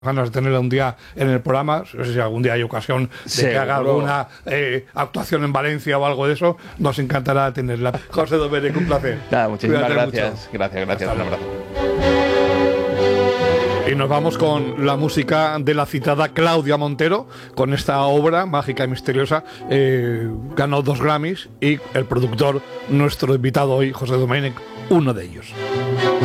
ganas de tenerla un día en el programa. No sé si algún día hay ocasión de que haga alguna actuación en Valencia o algo de eso. Nos encantará tenerla. José Domènech, un placer. Nada, muchísimas Cuídate gracias. Gracias. Un abrazo. Y nos vamos con la música de la citada Claudia Montero, con esta obra mágica y misteriosa. Ganó 2 Grammys y el productor, nuestro invitado hoy, José Domènech, uno de ellos.